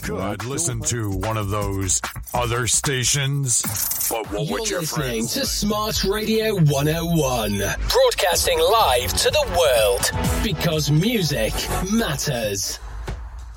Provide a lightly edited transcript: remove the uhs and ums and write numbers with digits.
could listen to one of those other stations, but what would your listening friends to Smart Radio 101, broadcasting live to the world because music matters.